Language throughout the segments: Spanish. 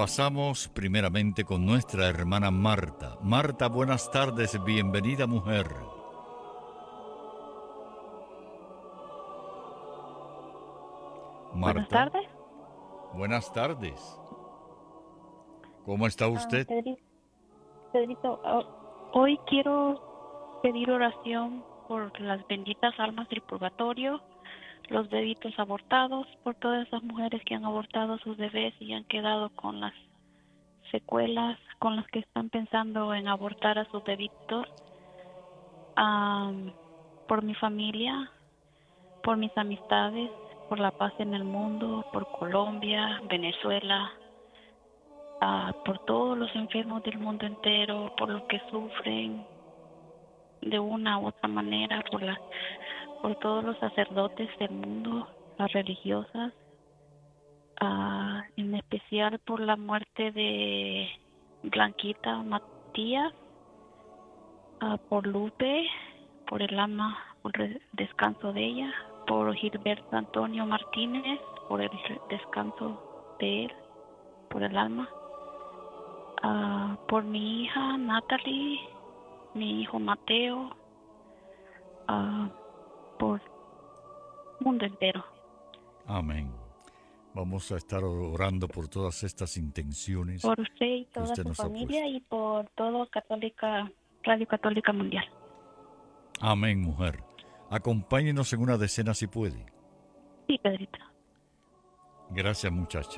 pasamos primeramente con nuestra hermana Marta. Marta, buenas tardes, bienvenida mujer. Buenas Marta, tardes. buenas tardes. ¿Cómo está usted? Pedrito, hoy quiero pedir oración por las benditas almas del purgatorio, los bebitos abortados, por todas esas mujeres que han abortado a sus bebés y han quedado con las secuelas, con las que están pensando en abortar a sus bebitos, por mi familia, por mis amistades, por la paz en el mundo, por Colombia, Venezuela, por todos los enfermos del mundo entero, por los que sufren de una u otra manera, por todos los sacerdotes del mundo, las religiosas, en especial por la muerte de Blanquita Matías, por Lupe, por el alma, por el descanso de ella, por Gilberto Antonio Martínez, por el descanso de él, por el alma. Por mi hija Natalie, mi hijo Mateo, por el mundo entero. Amén. Vamos a estar orando por todas estas intenciones Por usted y que toda usted su nos ha familia puesto. y por todo Radio Católica Mundial. Amén, mujer. Acompáñenos en una decena si puede. Sí, Pedrito. Gracias, muchacha.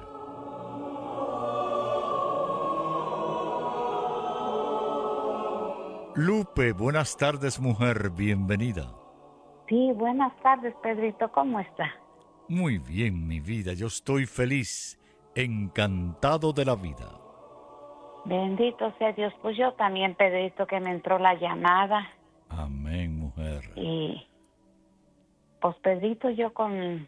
Lupe, buenas tardes, mujer, bienvenida. Sí, buenas tardes, Pedrito, ¿cómo está? Muy bien, mi vida, yo estoy feliz, encantado de la vida. Bendito sea Dios. Pues yo también, Pedrito, que me entró la llamada. Amén, mujer. Y pues, Pedrito, yo con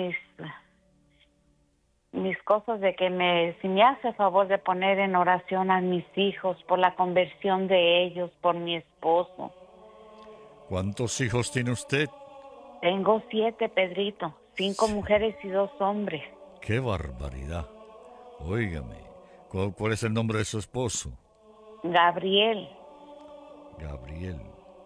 mis cosas de que si me hace favor de poner en oración a mis hijos por la conversión de ellos, por mi esposo. ¿Cuántos hijos tiene usted? Tengo 7, Pedrito, 5 mujeres y 2 hombres. ¡Qué barbaridad! Óigame, ¿cuál es el nombre de su esposo? Gabriel. Gabriel.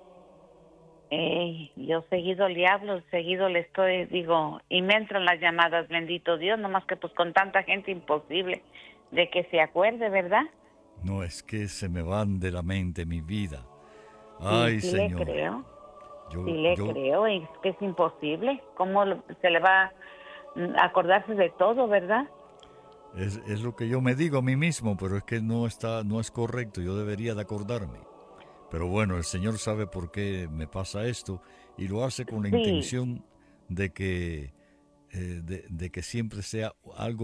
Yo seguido le hablo, seguido le digo, y me entran las llamadas, bendito Dios, nomás que pues con tanta gente imposible de que se acuerde, ¿verdad? No, es que se me van de la mente mi vida. Sí, Ay, sí le Señor. creo, sí Yo, le yo, creo, es que es imposible. ¿Cómo se le va a acordarse de todo, verdad? es lo que yo me digo a mí mismo, pero es que no es correcto. Yo debería de acordarme. Pero bueno, el Señor sabe por qué me pasa esto y lo hace con la Sí, intención de que, de que siempre sea algo